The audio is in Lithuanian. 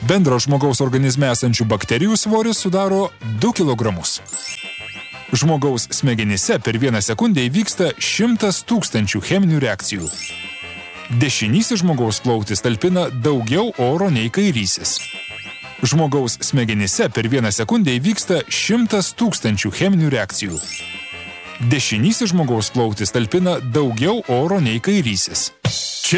Bendro žmogaus organizme esančių bakterijų svoris sudaro 2 kg. Žmogaus smegenyse per 1 sekundę įvyksta 100 000 cheminių reakcijų. Dešinysis žmogaus plautis talpina daugiau oro nei kairysis. Žmogaus smegenyse per 1 sekundę įvyksta 100 000 cheminių reakcijų. Dešinysis žmogaus plautis talpina daugiau oro nei kairysis.